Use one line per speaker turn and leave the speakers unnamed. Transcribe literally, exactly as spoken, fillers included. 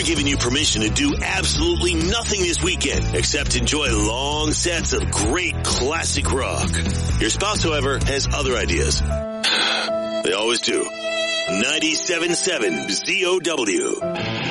giving you permission to do absolutely nothing this weekend except enjoy long sets of great classic rock. Your spouse, however, has other ideas. They always do. ninety-seven point seven Z O W.